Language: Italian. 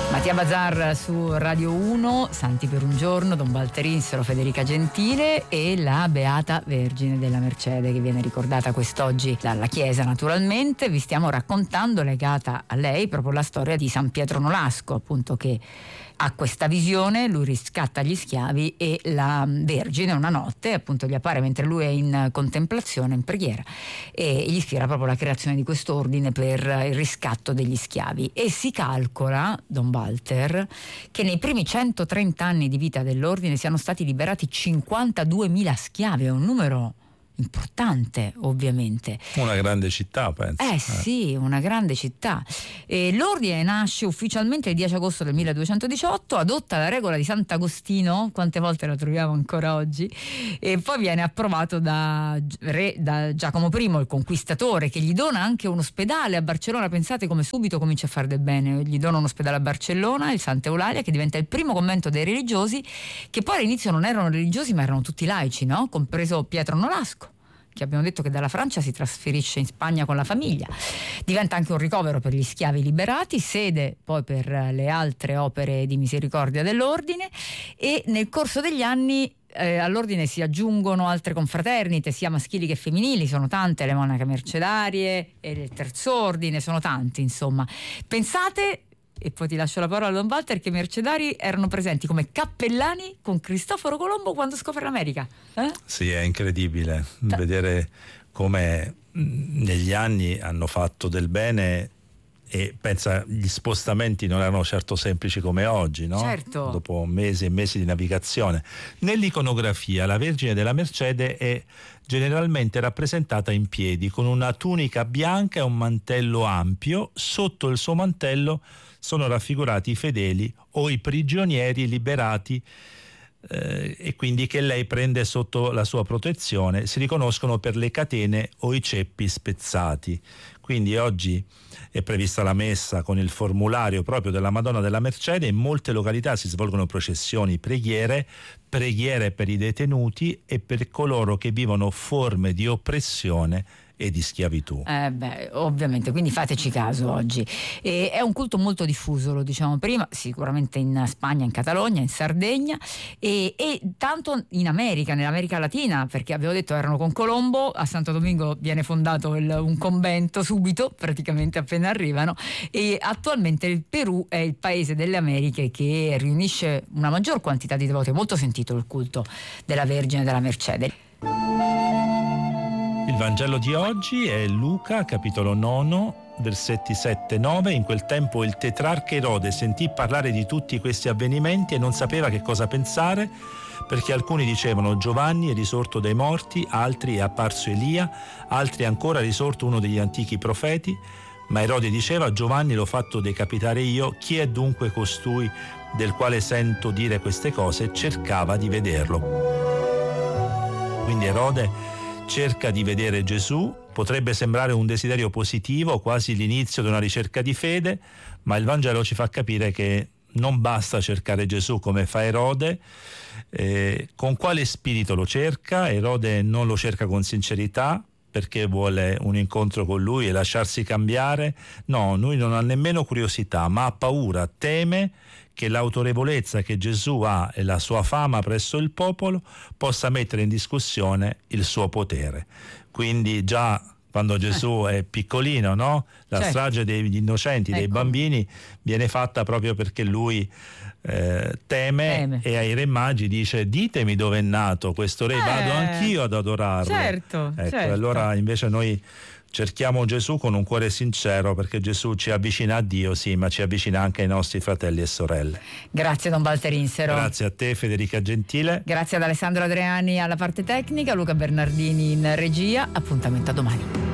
Mattia Bazar su Radio 1, Santi per un giorno, Don Walter Insero, Federica Gentile e la Beata Vergine della Mercede, che viene ricordata quest'oggi dalla Chiesa naturalmente. Vi stiamo raccontando, legata a lei, proprio la storia di San Pietro Nolasco, appunto, che ha questa visione, lui riscatta gli schiavi e la Vergine una notte appunto gli appare mentre lui è in contemplazione, in preghiera, e gli ispira proprio la creazione di quest'ordine per il riscatto degli schiavi. E si calcola, Don Walter, che nei primi 130 anni di vita dell'ordine siano stati liberati 52.000 schiavi, è un numero importante, ovviamente. Una grande città, penso. Sì, una grande città. L'ordine nasce ufficialmente il 10 agosto del 1218, adotta la regola di Sant'Agostino, quante volte la troviamo ancora oggi, e poi viene approvato da Giacomo I, il conquistatore, che gli dona anche un ospedale a Barcellona. Pensate come subito comincia a fare del bene, gli dona un ospedale a Barcellona, il Santa Eulalia, che diventa il primo convento dei religiosi, che poi all'inizio non erano religiosi ma erano tutti laici, no? Compreso Pietro Nolasco, che abbiamo detto che dalla Francia si trasferisce in Spagna con la famiglia. Diventa anche un ricovero per gli schiavi liberati, sede poi per le altre opere di misericordia dell'ordine, e nel corso degli anni all'ordine si aggiungono altre confraternite, sia maschili che femminili, sono tante, le monache mercedarie e il terz'ordine, sono tanti, insomma. Pensate, e poi ti lascio la parola a Don Walter, che i mercedari erano presenti come cappellani con Cristoforo Colombo quando scopre l'America. Sì, è incredibile vedere come negli anni hanno fatto del bene, e pensa, gli spostamenti non erano certo semplici come oggi, no? Certo. Dopo mesi e mesi di navigazione. Nell'iconografia la Vergine della Mercede è generalmente rappresentata in piedi con una tunica bianca e un mantello ampio. Sotto il suo mantello sono raffigurati i fedeli o i prigionieri liberati, e quindi che lei prende sotto la sua protezione. Si riconoscono per le catene o i ceppi spezzati. Quindi oggi è prevista la messa con il formulario proprio della Madonna della Mercede. In molte località si svolgono processioni, preghiere per i detenuti e per coloro che vivono forme di oppressione e di schiavitù. Ovviamente, quindi fateci caso oggi. È un culto molto diffuso, lo diciamo prima, sicuramente in Spagna, in Catalogna, in Sardegna e tanto in America, nell'America Latina, perché avevo detto erano con Colombo, a Santo Domingo viene fondato un convento subito, praticamente appena arrivano, e attualmente il Perù è il paese delle Americhe che riunisce una maggior quantità di devoti. È molto sentito il culto della Vergine della Mercede. Il Vangelo di oggi è Luca, capitolo 9, versetti 7-9. In quel tempo il tetrarca Erode sentì parlare di tutti questi avvenimenti e non sapeva che cosa pensare, perché alcuni dicevano: Giovanni è risorto dai morti, altri è apparso Elia, altri ancora è risorto uno degli antichi profeti. Ma Erode diceva: Giovanni l'ho fatto decapitare io, chi è dunque costui del quale sento dire queste cose? Cercava di vederlo. Quindi Erode cerca di vedere Gesù. Potrebbe sembrare un desiderio positivo, quasi l'inizio di una ricerca di fede, ma il Vangelo ci fa capire che non basta cercare Gesù come fa Erode. Con quale spirito lo cerca? Erode non lo cerca con sincerità, perché vuole un incontro con lui e lasciarsi cambiare. No, lui non ha nemmeno curiosità, ma ha paura, teme che l'autorevolezza che Gesù ha e la sua fama presso il popolo possa mettere in discussione il suo potere. Quindi già quando Gesù è piccolino, no? La certo. strage degli innocenti, dei bambini, viene fatta proprio perché lui teme, e ai re magi dice: ditemi dove è nato questo re, vado anch'io ad adorarlo. Certo, ecco, certo. Allora invece noi cerchiamo Gesù con un cuore sincero, perché Gesù ci avvicina a Dio, sì, ma ci avvicina anche ai nostri fratelli e sorelle. Grazie Don Walter Insero. Grazie a te Federica Gentile. Grazie ad Alessandro Adriani alla parte tecnica, Luca Bernardini in regia. Appuntamento a domani.